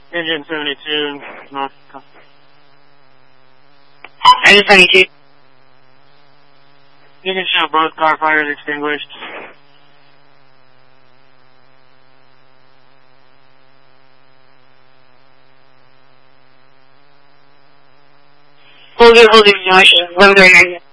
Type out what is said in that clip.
Engine 72, North. Engine 72. You can show both car fires extinguished. Hold your notion. 139.